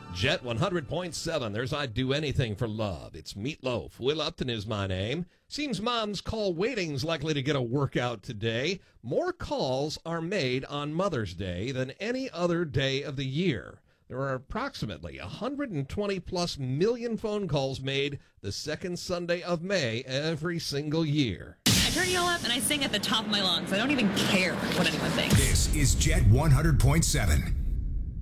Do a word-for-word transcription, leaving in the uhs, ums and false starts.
Jet one hundred point seven. There's I'd Do Anything for Love. It's Meatloaf. Will Upton is my name. Seems Mom's call waiting's likely to get a workout today. More calls are made on Mother's Day than any other day of the year. There are approximately one hundred twenty plus million phone calls made the second Sunday of May every single year. I turn you all up and I sing at the top of my lungs. I don't even care what anyone thinks. This is Jet one hundred point seven.